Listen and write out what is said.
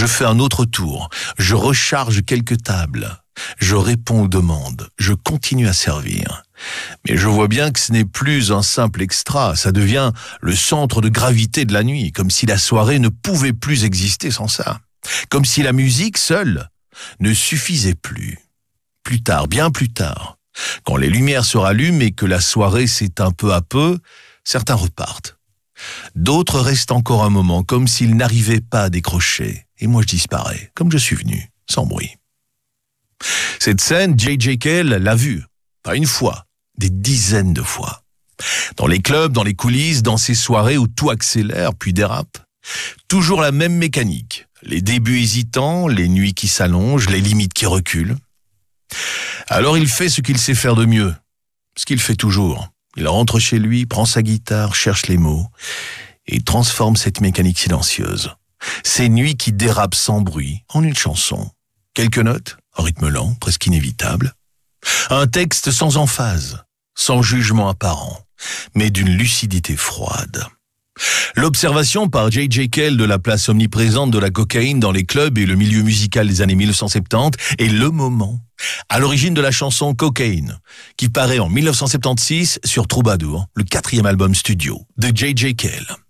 Je fais un autre tour, je recharge quelques tables, je réponds aux demandes, je continue à servir. Mais je vois bien que ce n'est plus un simple extra, ça devient le centre de gravité de la nuit, comme si la soirée ne pouvait plus exister sans ça. Comme si la musique seule ne suffisait plus. Plus tard, bien plus tard, quand les lumières se rallument et que la soirée s'éteint peu à peu, certains repartent. D'autres restent encore un moment, comme s'ils n'arrivaient pas à décrocher. Et moi je disparais, comme je suis venu, sans bruit. Cette scène, J.J. Cale l'a vue, pas une fois, des dizaines de fois. Dans les clubs, dans les coulisses, dans ces soirées où tout accélère puis dérape. Toujours la même mécanique. Les débuts hésitants, les nuits qui s'allongent, les limites qui reculent. Alors il fait ce qu'il sait faire de mieux, ce qu'il fait toujours. Il rentre chez lui, prend sa guitare, cherche les mots et transforme cette mécanique silencieuse. Ces nuits qui dérapent sans bruit en une chanson. Quelques notes, un rythme lent, presque inévitable. Un texte sans emphase, sans jugement apparent, mais d'une lucidité froide. L'observation par J.J. Cale de la place omniprésente de la cocaïne dans les clubs et le milieu musical des années 1970 est le moment à l'origine de la chanson Cocaine, qui paraît en 1976 sur Troubadour, le 4e album studio de J.J. Cale.